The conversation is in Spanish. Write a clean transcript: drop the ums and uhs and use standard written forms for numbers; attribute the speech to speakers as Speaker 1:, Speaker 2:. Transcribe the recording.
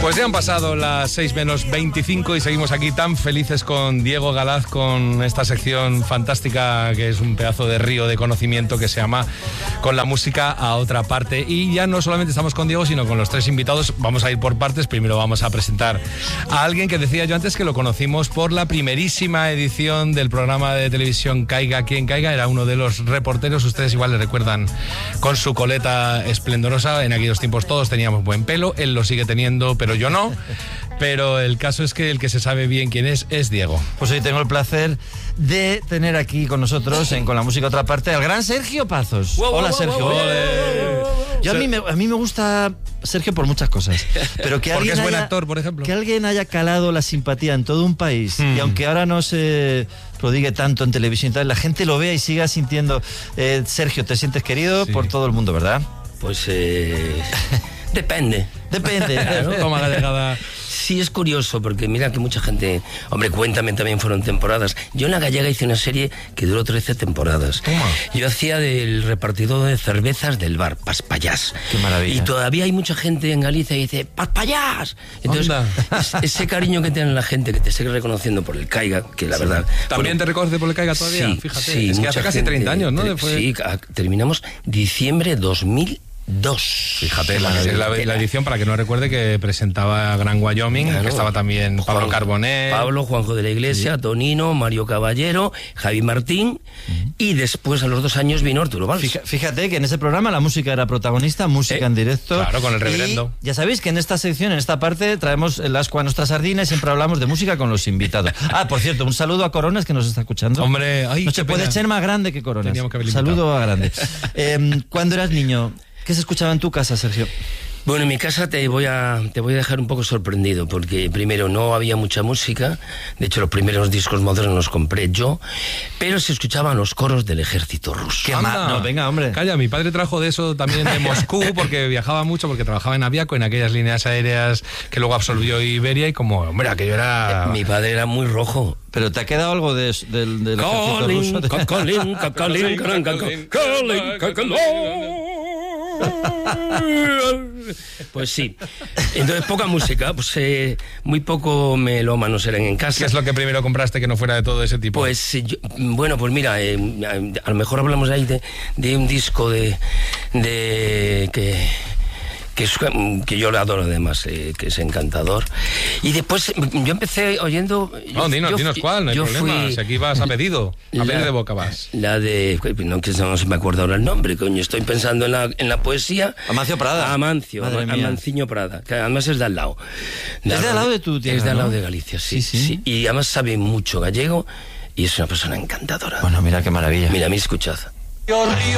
Speaker 1: Pues ya han pasado las 6 menos 25 y seguimos aquí tan felices con Diego Galaz, con esta sección fantástica que es un pedazo de río de conocimiento que se llama Con la música a otra parte. Y ya no solamente estamos con Diego, sino con los tres invitados. Vamos a ir por partes. Primero vamos a presentar a alguien que decía yo antes que lo conocimos por la primerísima edición del programa de televisión Caiga quien caiga. Era uno de los reporteros, ustedes igual le recuerdan, con su coleta esplendorosa. En aquellos tiempos todos teníamos buen pelo, él lo sigue teniendo, pero yo no. Pero el caso es que el que se sabe bien quién es Diego.
Speaker 2: Pues hoy tengo el placer de tener aquí con nosotros, Con la música a otra parte, al gran Sergio Pazos. Hola, Sergio. Yo a mí me gusta Sergio por muchas cosas, pero que
Speaker 1: porque
Speaker 2: alguien
Speaker 1: es buen actor, por ejemplo.
Speaker 2: Que alguien haya calado la simpatía en todo un país, y aunque ahora no se prodigue tanto en televisión y tal, la gente lo vea y siga sintiendo. Sergio, te sientes querido por todo el mundo, ¿verdad?
Speaker 3: Pues depende.
Speaker 2: Claro.
Speaker 1: Toma la delegada.
Speaker 3: Sí, es curioso, porque mira que mucha gente... Hombre, Cuéntame también fueron temporadas. Yo en La Gallega hice una serie que duró 13 temporadas.
Speaker 1: Toma.
Speaker 3: Yo hacía del repartidor de cervezas del bar, Paspallás.
Speaker 2: Qué maravilla.
Speaker 3: Y todavía hay mucha gente en Galicia que dice ¡Paspallás! Entonces, ese cariño que tiene la gente, que te sigue reconociendo por el Caiga, que la verdad...
Speaker 1: ¿También te reconoce por el Caiga todavía?
Speaker 3: Sí,
Speaker 1: fíjate.
Speaker 3: sí,
Speaker 1: es que hace casi 30 años, ¿no?
Speaker 3: Sí, terminamos diciembre 2002.
Speaker 1: Fíjate, la edición, para que no recuerde, que presentaba Gran Wyoming, claro, que estaba también Pablo Carbonet.
Speaker 3: Juanjo de la Iglesia, sí. Tonino, Mario Caballero, Javi Martín, y después a los 2 años vino Arturo Valls.
Speaker 2: Fíjate que en ese programa la música era protagonista, música en directo.
Speaker 1: Claro, con el reverendo.
Speaker 2: Y ya sabéis que en esta sección, en esta parte, traemos el ascua a nuestra sardina y siempre hablamos de música con los invitados. Por cierto, un saludo a Coronas, que nos está escuchando.
Speaker 1: Hombre,
Speaker 2: no se puede ser más grande que Coronas.
Speaker 1: Que
Speaker 2: saludo a grande. Cuando eras niño, ¿qué se escuchaba en tu casa, Sergio?
Speaker 3: Bueno, en mi casa te voy a dejar un poco sorprendido, porque primero no había mucha música. De hecho, los primeros discos modernos los compré yo, pero se escuchaban los coros del ejército ruso.
Speaker 2: No, venga, hombre.
Speaker 1: Calla, mi padre trajo de eso también de Moscú, porque viajaba mucho, porque trabajaba en Aviaco, en aquellas líneas aéreas que luego absorbió Iberia, y como, hombre, aquello era...
Speaker 3: Mi padre era muy rojo.
Speaker 2: ¿Pero te ha quedado algo del ejército ruso?
Speaker 3: Pues sí. Entonces, poca música, pues muy poco melómanos eran en casa.
Speaker 1: ¿Qué es lo que primero compraste que no fuera de todo ese tipo?
Speaker 3: Pues bueno, pues mira, a lo mejor hablamos ahí de un disco que yo le adoro además, que es encantador. Y después yo empecé oyendo...
Speaker 1: Dinos cuál, no hay problema. Si aquí vas a pedido, a pedir de boca vas.
Speaker 3: La de... No se me acuerda ahora el nombre, coño. Estoy pensando en la poesía.
Speaker 2: Amancio Prada.
Speaker 3: Amancino Prada, que además es de al lado.
Speaker 2: Es de al lado de tu tierra,
Speaker 3: Es de al lado
Speaker 2: ¿no?
Speaker 3: de Galicia, sí. Y además sabe mucho gallego y es una persona encantadora.
Speaker 2: Bueno, mira qué maravilla.
Speaker 3: Mira, escuchad.